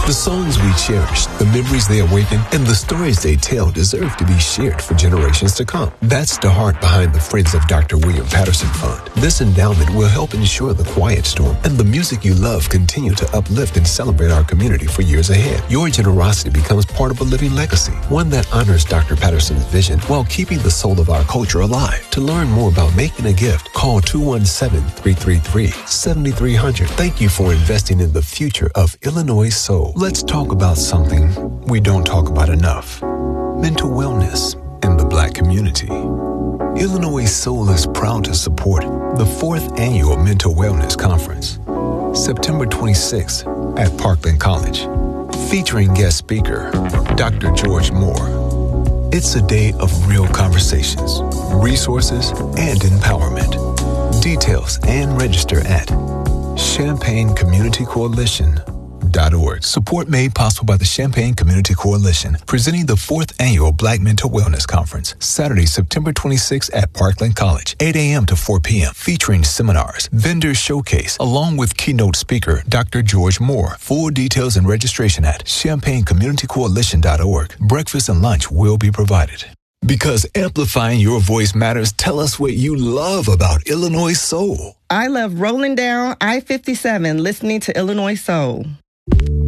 The songs we cherish, the memories they awaken, and the stories they tell deserve to be shared for generations to come. That's the heart behind the Friends of Dr. William Patterson Fund. This endowment will help ensure the Quiet Storm and the music you love continue to uplift and celebrate our community for years ahead. Your generosity becomes part of a living legacy, one that honors Dr. Patterson's vision while keeping the soul of our culture alive. To learn more about making a gift, call 217-333-7300. Thank you for investing in the future of Illinois Soul. Let's talk about something we don't talk about enough: mental wellness in the Black community. Illinois Soul is proud to support the 4th Annual Mental Wellness Conference, September 26th at Parkland College, featuring guest speaker Dr. George Moore. It's a day of real conversations, resources, and empowerment. Details and register at ChampaignCommunityCoalition.org. Support made possible by the Champaign Community Coalition, presenting the 4th Annual Black Mental Wellness Conference, Saturday, September 26th at Parkland College, 8 a.m. to 4 p.m., featuring seminars, vendor showcase, along with keynote speaker Dr. George Moore. Full details and registration at ChampaignCommunityCoalition.org. Breakfast and lunch will be provided. Because amplifying your voice matters, tell us what you love about Illinois Soul. I love rolling down I-57 listening to Illinois Soul.